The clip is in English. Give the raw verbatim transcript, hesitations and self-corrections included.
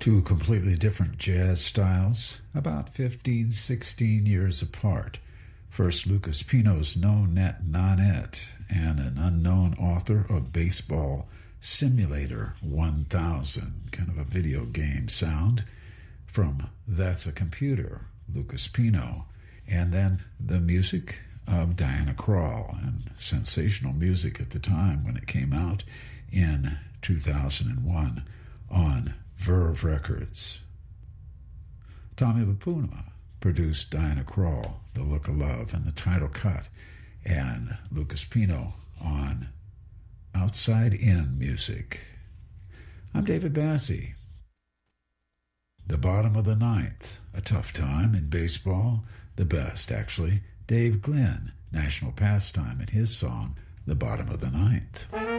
Two completely different jazz styles, about fifteen, sixteen years apart. First, Lucas Pino's No Net Nonet, and an unknown author of Baseball Simulator one thousand, kind of a video game sound, from That's a Computer, Lucas Pino. And then the music of Diana Krall, and sensational music at the time when it came out in two thousand one on Verve Records. Tommy LiPuma produced Diana Krall, The Look of Love, and the title cut, and Lucas Pino on Outside In Music. I'm David Bassie. The bottom of the ninth, a tough time in baseball, the best, actually. Dave Glynn, national pastime, and his song, The Bottom of the Ninth.